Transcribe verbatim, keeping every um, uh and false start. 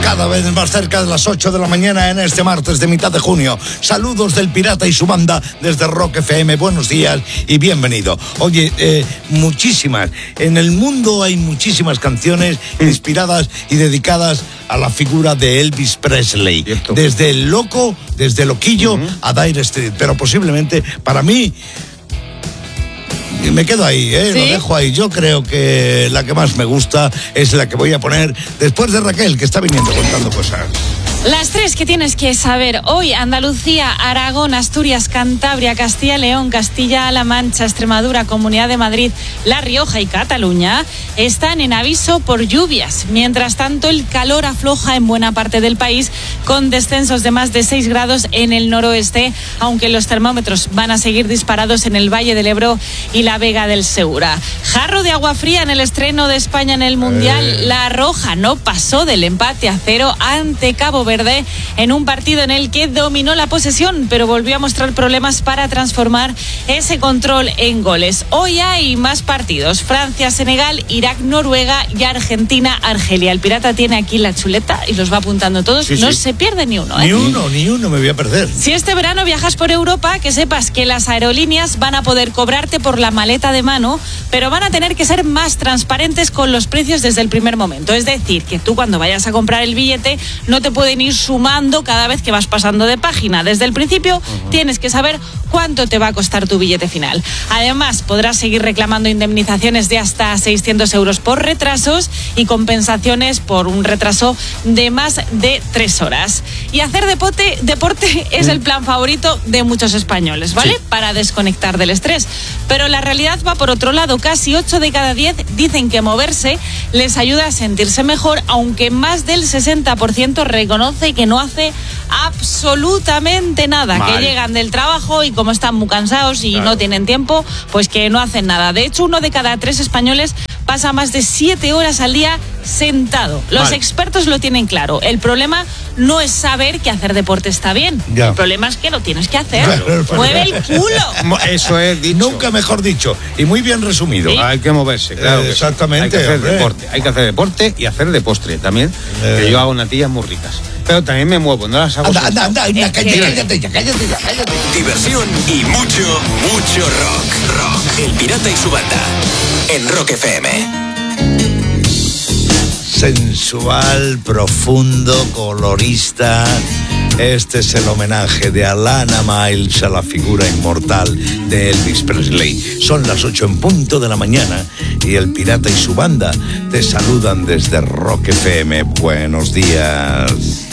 cada vez más cerca de las ocho de la mañana en este martes de mitad de junio. Saludos del Pirata y su banda desde Rock F M. Buenos días y bienvenido. Oye, eh, muchísimas. En el mundo hay muchísimas canciones inspiradas y dedicadas a la figura de Elvis Presley. Cierto. Desde el loco, desde Loquillo uh-huh. a Dire Street. Pero posiblemente, para mí... me quedo ahí, ¿eh? ¿Sí? Lo dejo ahí. Yo creo que la que más me gusta es la que voy a poner después de Raquel, que está viniendo contando cosas. Las tres que tienes que saber hoy: Andalucía, Aragón, Asturias, Cantabria, Castilla y León, Castilla-La Mancha, Extremadura, Comunidad de Madrid, La Rioja y Cataluña están en aviso por lluvias. Mientras tanto, el calor afloja en buena parte del país, con descensos de más de seis grados en el noroeste, aunque los termómetros van a seguir disparados en el Valle del Ebro y la Vega del Segura. Jarro de agua fría en el estreno de España en el Mundial. Eh. La Roja no pasó del empate a cero ante Cabo Verde Verde en un partido en el que dominó la posesión, pero volvió a mostrar problemas para transformar ese control en goles. Hoy hay más partidos: Francia, Senegal, Irak, Noruega y Argentina, Argelia. El Pirata tiene aquí la chuleta y los va apuntando todos. Sí, no sí. se pierde ni uno, ¿eh? Ni uno, ni uno me voy a perder. Si este verano viajas por Europa, que sepas que las aerolíneas van a poder cobrarte por la maleta de mano, pero van a tener que ser más transparentes con los precios desde el primer momento. Es decir, que tú cuando vayas a comprar el billete no te pueden ir sumando cada vez que vas pasando de página. Desde el principio uh-huh. tienes que saber cuánto te va a costar tu billete final. Además, podrás seguir reclamando indemnizaciones de hasta seiscientos euros por retrasos y compensaciones por un retraso de más de tres horas. Y hacer deporte, deporte es el plan favorito de muchos españoles, ¿vale? Sí. Para desconectar del estrés. Pero la realidad va por otro lado. Casi ocho de cada diez dicen que moverse les ayuda a sentirse mejor, aunque más del sesenta por ciento reconoce que no hace absolutamente nada. Mal. Que llegan del trabajo y como están muy cansados y claro. no tienen tiempo, pues que no hacen nada. De hecho, uno de cada tres españoles pasa más de siete horas al día sentado. Los Mal. expertos lo tienen claro. El problema no es saber que hacer deporte está bien. Ya. El problema es que lo tienes que hacer. Claro, ¡mueve el culo! Eso es dicho. Nunca mejor dicho. Y muy bien resumido. ¿Sí? Hay que moverse, claro. Eh, exactamente. Hay que hacer hombre. deporte. Hay que hacer deporte y hacer de postre también. Eh. Que yo hago natillas muy ricas. Pero también me muevo, no las hago. Anda, anda, anda, anda, cállate, cállate, ya, cállate, ya, cállate. Diversión y mucho, mucho rock. Rock. El Pirata y su banda. En Rock F M. Sensual, profundo, colorista. Este es el homenaje de Alana Miles a la figura inmortal de Elvis Presley. Son las ocho en punto de la mañana y el Pirata y su banda te saludan desde Rock F M. Buenos días.